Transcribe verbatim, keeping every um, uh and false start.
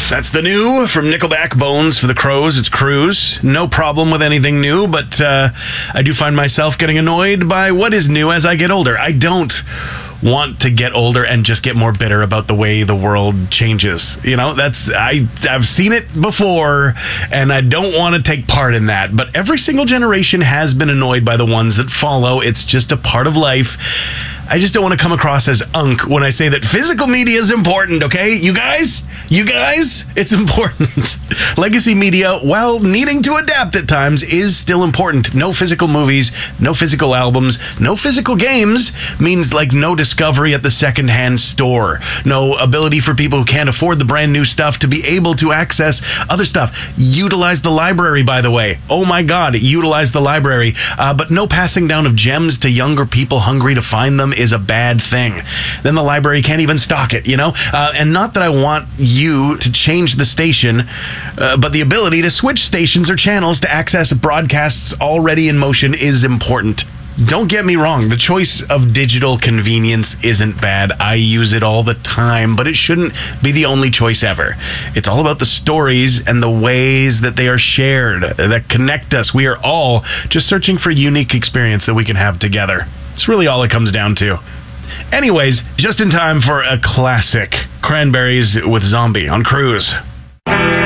That's the new from Nickelback, Bones for the Crows. It's Cruise. No problem with anything new, but uh, I do find myself getting annoyed by what is new as I get older. I don't want to get older and just get more bitter about the way the world changes. You know, that's I, I've seen it before, and I don't want to take part in that. But every single generation has been annoyed by the ones that follow. It's just a part of life. I just don't want to come across as unk when I say that physical media is important, okay? You guys? You guys? It's important. Legacy media, while needing to adapt at times, is still important. No physical movies, no physical albums, no physical games means like no discovery at the secondhand store. No ability for people who can't afford the brand new stuff to be able to access other stuff. Utilize the library, by the way. Oh my God, utilize the library. Uh, but no passing down of gems to younger people hungry to find them is a bad thing. Then the library can't even stock it, you know? Uh, and not that I want you to change the station, uh, but the ability to switch stations or channels to access broadcasts already in motion is important. Don't get me wrong, the choice of digital convenience isn't bad. I use it all the time, but it shouldn't be the only choice ever. It's all about the stories and the ways that they are shared, that connect us. We are all just searching for a unique experience that we can have together. It's really all it comes down to. Anyways, just in time for a classic. Cranberries with Zombie on Cruise.